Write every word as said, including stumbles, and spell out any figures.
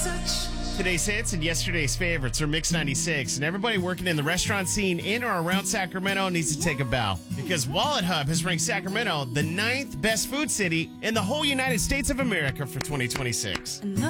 Today's hits and yesterday's favorites are Mix ninety-six, and everybody working in the restaurant scene in or around Sacramento needs to take a bow because Wallet Hub has ranked Sacramento the ninth best food city in the whole United States of America for twenty twenty-six.